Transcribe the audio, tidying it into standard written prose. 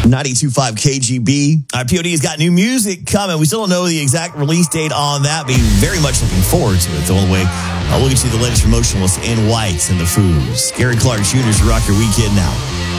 92.5 KGB. Our POD's got new music coming. We still don't know the exact release date on that. Be very much looking forward to it. The only way I'll look at you the latest from Motionless in White and the Foos. Gary Clark Jr. to rock your weekend now.